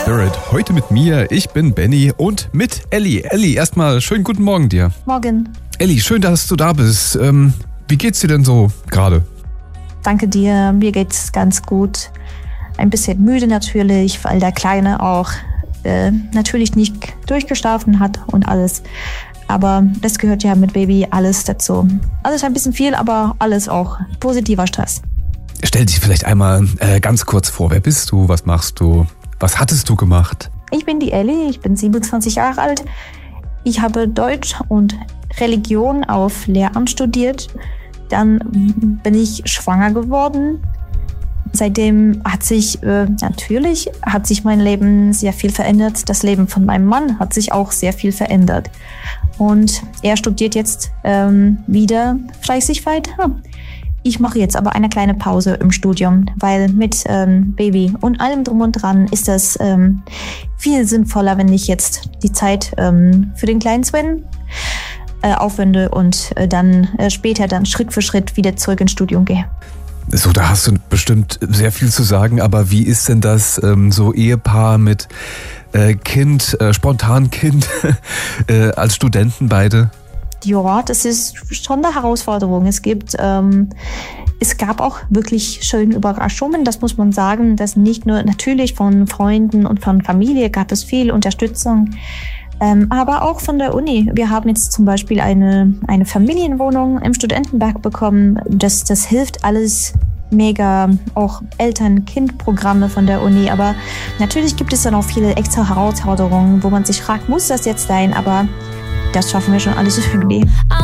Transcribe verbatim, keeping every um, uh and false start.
Spirit. Heute mit mir, ich bin Benny und mit Elli. Elli, erstmal schönen guten Morgen dir. Morgen. Elli, schön, dass du da bist. Ähm, wie geht's dir denn so gerade? Danke dir, mir geht's ganz gut. Ein bisschen müde natürlich, weil der Kleine auch äh, natürlich nicht durchgeschlafen hat und alles. Aber das gehört ja mit Baby alles dazu. Alles ein bisschen viel, aber alles auch positiver Stress. Stell dich vielleicht einmal äh, ganz kurz vor. Wer bist du? Was machst du? Was hattest du gemacht? Ich bin die Elli, ich bin siebenundzwanzig Jahre alt. Ich habe Deutsch und Religion auf Lehramt studiert. Dann bin ich schwanger geworden. Seitdem hat sich, äh, natürlich, hat sich mein Leben sehr viel verändert. Das Leben von meinem Mann hat sich auch sehr viel verändert. Und er studiert jetzt ähm, wieder fleißig weiter. Ich mache jetzt aber eine kleine Pause im Studium, weil mit ähm, Baby und allem drum und dran ist das ähm, viel sinnvoller, wenn ich jetzt die Zeit ähm, für den kleinen Sven äh, aufwende und äh, dann äh, später dann Schritt für Schritt wieder zurück ins Studium gehe. So, da hast du bestimmt sehr viel zu sagen, aber wie ist denn das ähm, so Ehepaar mit äh, Kind, äh, spontan Kind, äh, als Studenten beide? Ja, das ist schon eine Herausforderung. Es gibt, ähm, es gab auch wirklich schöne Überraschungen, das muss man sagen, dass nicht nur natürlich von Freunden und von Familie gab es viel Unterstützung, ähm, aber auch von der Uni. Wir haben jetzt zum Beispiel eine, eine Familienwohnung im Studentenberg bekommen. Das, das hilft alles mega, auch Eltern-Kind-Programme von der Uni. Aber natürlich gibt es dann auch viele extra Herausforderungen, wo man sich fragt, muss das jetzt sein? Aber das schaffen wir schon alles irgendwie.